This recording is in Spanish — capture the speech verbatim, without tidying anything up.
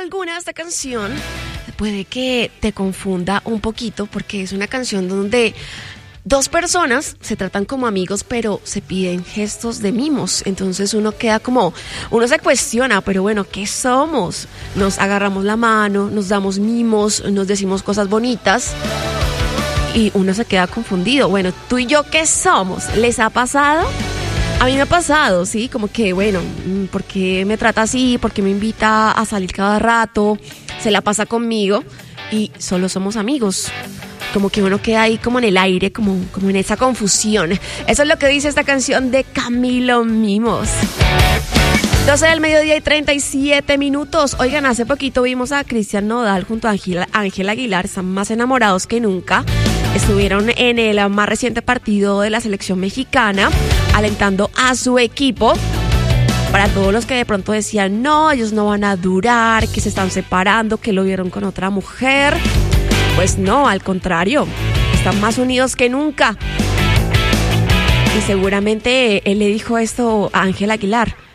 alguna, esta canción puede que te confunda un poquito porque es una canción donde dos personas se tratan como amigos, pero se piden gestos de mimos. Entonces uno queda como, uno se cuestiona, pero bueno, ¿qué somos? Nos agarramos la mano, nos damos mimos, nos decimos cosas bonitas y uno se queda confundido. Bueno, ¿tú y yo qué somos? ¿Les ha pasado? A mí me ha pasado, sí, como que, bueno, ¿por qué me trata así? ¿Por qué me invita a salir cada rato? Se la pasa conmigo y solo somos amigos. Como que uno queda ahí como en el aire, como, como en esa confusión. Eso es lo que dice esta canción de Camilo Mimos. doce del mediodía y treinta y siete minutos. Oigan, hace poquito vimos a Cristian Nodal junto a Ángel, Ángel Aguilar. Están más enamorados que nunca. Estuvieron en el más reciente partido de la selección mexicana, alentando a su equipo. Para todos los que de pronto decían, no, ellos no van a durar, que se están separando, que lo vieron con otra mujer. Pues no, al contrario, están más unidos que nunca. Y seguramente él le dijo esto a Ángel Aguilar.